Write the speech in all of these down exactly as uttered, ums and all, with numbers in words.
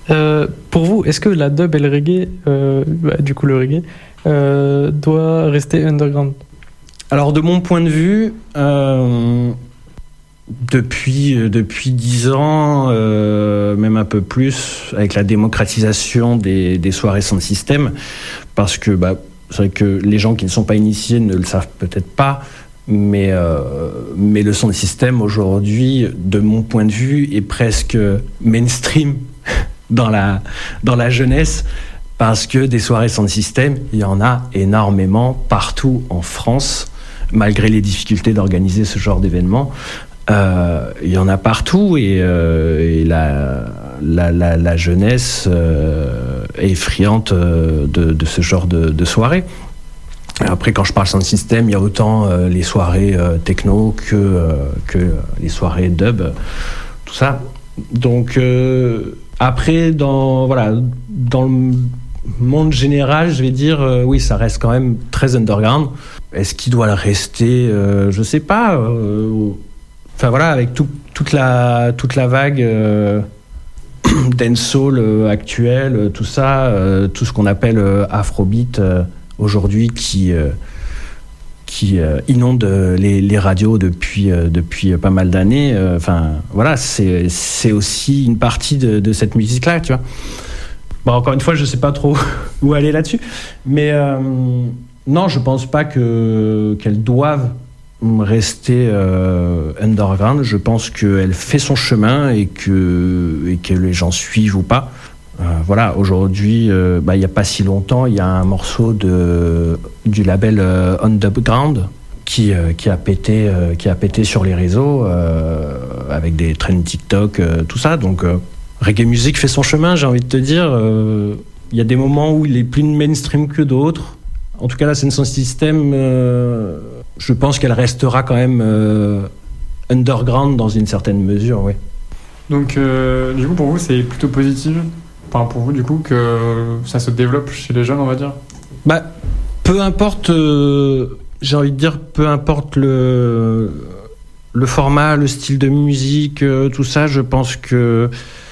Euh, pour vous, est-ce que la dub et le reggae, euh, bah, du coup le reggae, euh, doit rester underground? Alors de mon point de vue, euh, depuis depuis dix ans, euh, même un peu plus, avec la démocratisation des, des soirées sans système, parce que bah, c'est vrai que les gens qui ne sont pas initiés ne le savent peut-être pas, mais euh, mais le son système aujourd'hui, de mon point de vue, est presque mainstream dans la dans la jeunesse. Parce que des soirées sans système, il y en a énormément partout en France, malgré les difficultés d'organiser ce genre d'événement. Euh, il y en a partout et, euh, et la, la, la, la jeunesse euh, est friande de, de ce genre de, de soirées. Après, quand je parle sans système, il y a autant euh, les soirées euh, techno que, euh, que les soirées dub, tout ça. Donc, euh, après, dans, voilà, dans le monde général, je vais dire, euh, oui, ça reste quand même très underground. Est-ce qu'il doit le rester euh, Je sais pas. Euh, enfin voilà, avec tout, toute, la, toute la vague euh, dancehall euh, actuelle, euh, tout ça, euh, tout ce qu'on appelle euh, afrobeat euh, aujourd'hui qui, euh, qui euh, inonde les, les radios depuis, euh, depuis pas mal d'années. Enfin euh, voilà, c'est, c'est aussi une partie de, de cette musique-là, tu vois. Bon, encore une fois, je ne sais pas trop où aller là-dessus. Mais euh, non, je ne pense pas que, qu'elles doivent rester euh, underground. Je pense qu'elle fait son chemin et que, et que les gens suivent ou pas. Euh, voilà, aujourd'hui, euh, bah, il n'y a pas si longtemps, il y a un morceau de, du label euh, Underground qui, euh, qui, a pété, euh, qui a pété sur les réseaux euh, avec des trends TikTok, euh, tout ça. Donc... Euh, Reggae Music fait son chemin, j'ai envie de te dire. Il euh, y a des moments où il est plus mainstream que d'autres. En tout cas, la scène sans système, euh, je pense qu'elle restera quand même euh, underground dans une certaine mesure, oui. Donc, euh, du coup, pour vous, c'est plutôt positif, enfin, pour vous, du coup, que ça se développe chez les jeunes, on va dire? Bah, peu importe, euh, j'ai envie de dire, peu importe le, le format, le style de musique, euh, tout ça, je pense que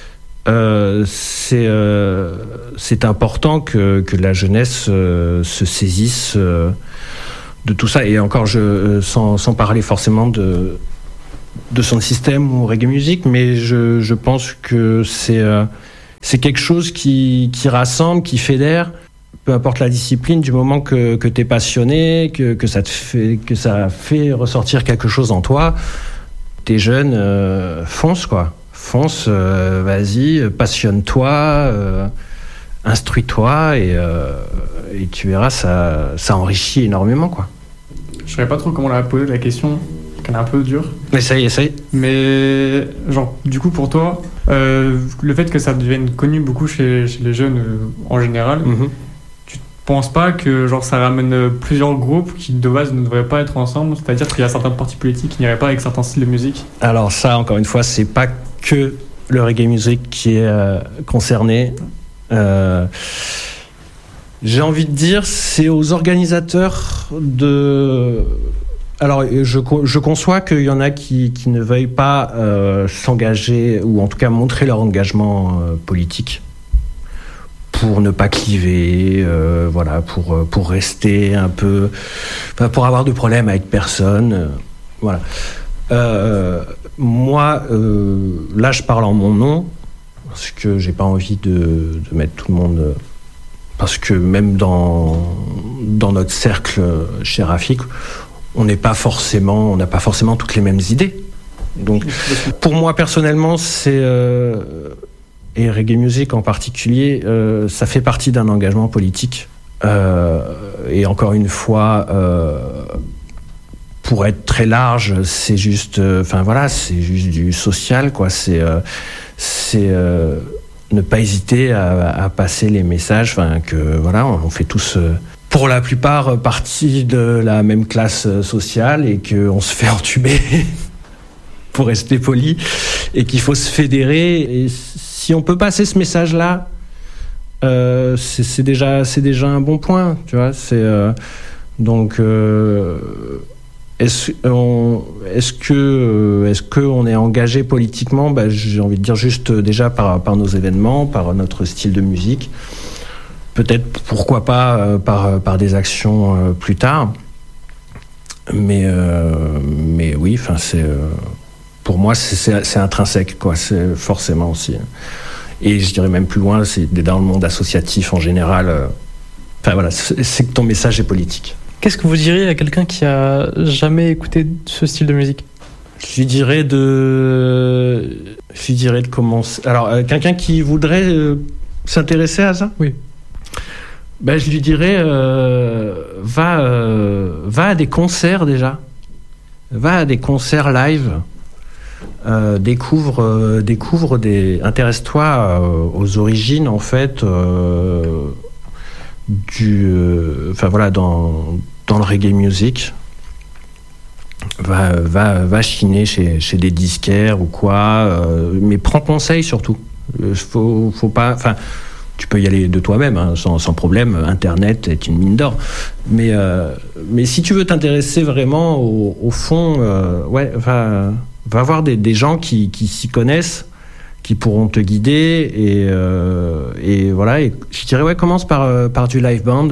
Euh, c'est, euh, c'est important que, que la jeunesse euh, se saisisse euh, de tout ça. Et encore, je, euh, sans, sans parler forcément de, de son système ou reggae music, mais je, je pense que c'est, euh, c'est quelque chose qui, qui rassemble, qui fédère, peu importe la discipline, du moment que, que tu es passionné, que, que, ça te fait, que ça fait ressortir quelque chose en toi. T'es jeune, euh, fonce quoi. Fonce, euh, vas-y, passionne-toi, euh, instruis-toi et, euh, et tu verras, ça, ça enrichit énormément, quoi. Je ne savais pas trop comment la poser la question, qu'elle est un peu dure. Essaye, essaye. Mais, genre, du coup, pour toi, euh, le fait que ça devienne connu beaucoup chez, chez les jeunes euh, en général, mm-hmm. tu ne penses pas que genre, ça ramène plusieurs groupes qui, de base, ne devraient pas être ensemble? C'est-à-dire qu'il y a certains partis politiques qui n'iraient pas avec certains styles de musique? Alors ça, encore une fois, c'est pas que le reggae music qui est euh, concerné. Euh, j'ai envie de dire, c'est aux organisateurs de... Alors, je, je conçois qu'il y en a qui, qui ne veuillent pas euh, s'engager, ou en tout cas montrer leur engagement euh, politique, pour ne pas cliver, euh, voilà, pour, pour rester un peu... Enfin, pour avoir de problèmes avec personne, euh, voilà. Euh, moi, euh, là, je parle en mon nom, parce que j'ai pas envie de, de mettre tout le monde... Parce que même dans, dans notre cercle chez Rafik, on n'est pas forcément, on n'a pas forcément toutes les mêmes idées. Donc, pour moi, personnellement, c'est... Euh, et reggae music en particulier, euh, ça fait partie d'un engagement politique. Euh, et encore une fois... Euh, pour être très large, c'est juste, enfin euh, voilà, c'est juste du social, quoi. C'est, euh, c'est euh, ne pas hésiter à, à passer les messages, enfin que voilà, on, on fait tous, euh, pour la plupart, partie de la même classe sociale et qu'on se fait entuber, pour rester poli, et qu'il faut se fédérer. Et si on peut passer ce message-là, euh, c'est, c'est déjà, c'est déjà un bon point, tu vois. C'est euh, donc. Euh, est-ce, on, est-ce que est-ce que on est engagé politiquement? Bah, j'ai envie de dire juste déjà par par nos événements, par notre style de musique. Peut-être pourquoi pas euh, par par des actions euh, plus tard. Mais euh, mais oui, enfin c'est euh, pour moi c'est, c'est c'est intrinsèque quoi. C'est forcément aussi. Et je dirais même plus loin, c'est dans le monde associatif en général. Euh, enfin voilà, c'est, c'est que ton message est politique. Qu'est-ce que vous diriez à quelqu'un qui a jamais écouté ce style de musique? Je lui dirais de, je lui dirais de commencer. Alors, euh, quelqu'un qui voudrait euh, s'intéresser à ça? Oui. Ben, je lui dirais, euh, va, euh, va à des concerts déjà. Va à des concerts live. Euh, découvre, euh, découvre des. Intéresse-toi euh, aux origines en fait euh, du. Enfin euh, voilà dans. dans le reggae music, va, va, va chiner chez, chez des disquaires ou quoi, euh, mais prends conseil surtout. Euh, faut, faut pas, enfin, tu peux y aller de toi-même, hein, sans, sans problème. Internet est une mine d'or. Mais, euh, mais si tu veux t'intéresser vraiment au, au fond, euh, ouais, va, va voir des, des gens qui, qui s'y connaissent, qui pourront te guider. Et, euh, et voilà, et je dirais, ouais, commence par, par du live band.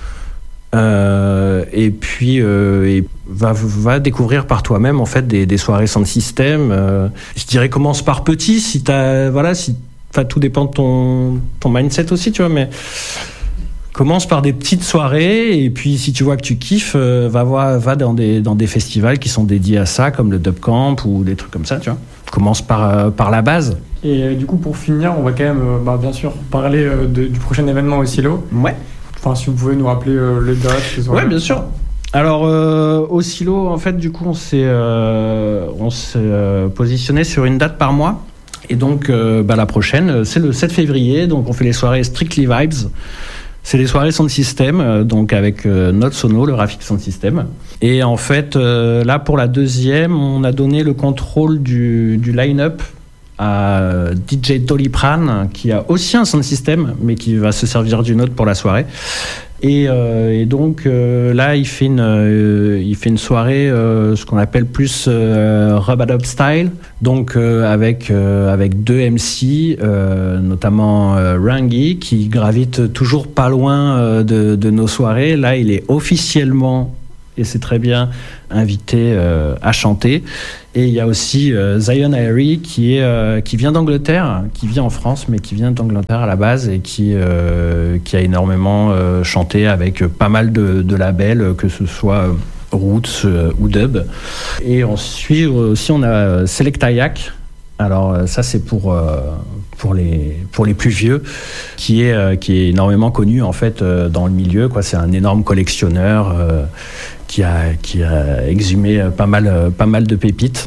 Euh, et puis euh, et va, va découvrir par toi-même en fait des, des soirées sound system. Euh, je dirais commence par petit si t'as voilà si enfin tout dépend de ton ton mindset aussi tu vois mais commence par des petites soirées et puis si tu vois que tu kiffes euh, va voir va dans des dans des festivals qui sont dédiés à ça comme le Dub Camp ou des trucs comme ça tu vois. Commence par euh, par la base. Et euh, du coup pour finir on va quand même euh, bah, bien sûr parler euh, de, du prochain événement au Silo. Ouais. Enfin, si vous pouvez nous rappeler euh, les dates. Les ouais, bien sûr. Alors, euh, au Silo, en fait, du coup, on s'est, euh, on s'est euh, positionné sur une date par mois. Et donc, euh, bah, la prochaine, c'est le sept février. Donc, on fait les soirées Strictly Vibes. C'est des soirées sound system, euh, donc avec euh, Note Sono, le Rafik Sound System. Et en fait, euh, là, pour la deuxième, on a donné le contrôle du, du line-up à D J Doliprane qui a aussi un sound system mais qui va se servir d'une autre pour la soirée et, euh, et donc euh, là il fait une euh, il fait une soirée euh, ce qu'on appelle plus euh, rub-a-dub style donc euh, avec euh, avec deux M C euh, notamment euh, Rangi qui gravite toujours pas loin euh, de, de nos soirées. Là il est officiellement et c'est très bien invité euh, à chanter. Et il y a aussi euh, Zion Harry qui est euh, qui vient d'Angleterre, qui vit en France, mais qui vient d'Angleterre à la base et qui euh, qui a énormément euh, chanté avec pas mal de, de labels, que ce soit Roots euh, ou Dub. Et ensuite aussi on a Selectayak. Alors ça c'est pour euh, pour les pour les plus vieux, qui est euh, qui est énormément connu en fait euh, dans le milieu quoi. C'est un énorme collectionneur. Euh, qui a, qui a exhumé pas mal, pas mal de pépites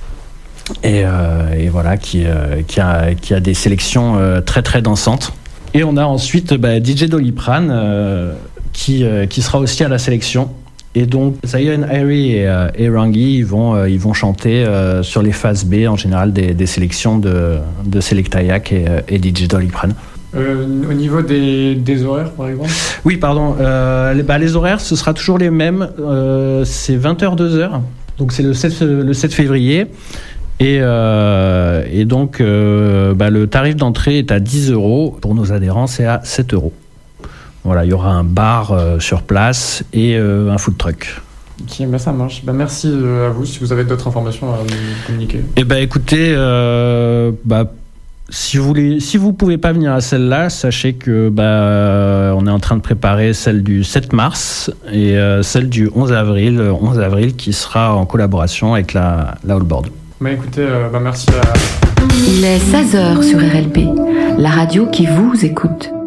et, euh, et voilà, qui, euh, qui, a, qui a des sélections euh, très très dansantes. Et on a ensuite bah, D J Doliprane euh, qui, euh, qui sera aussi à la sélection. Et donc Zion Harry et, euh, et Rangi ils vont, euh, ils vont chanter euh, sur les phases B en général des, des sélections de, de Selectayak et, et D J Doliprane. Euh, au niveau des, des horaires, par exemple? Oui, pardon. Euh, les, bah, les horaires, ce sera toujours les mêmes. Euh, c'est vingt heures, deux heures. Donc, c'est le sept, le sept février. Et, euh, et donc, euh, bah, le tarif d'entrée est à dix euros. Pour nos adhérents, c'est à sept euros. Voilà, il y aura un bar euh, sur place et euh, un food truck. Ok, bah ça marche. Bah merci à vous. Si vous avez d'autres informations à nous communiquer. Eh ben, écoutez, euh, bah, Si vous voulez, si vous pouvez pas venir à celle-là, sachez que bah on est en train de préparer celle du sept mars et euh, celle du onze avril, onze avril qui sera en collaboration avec la la Allboard. Bah écoutez, euh, bah merci à... Il est seize heures sur R L B, la radio qui vous écoute.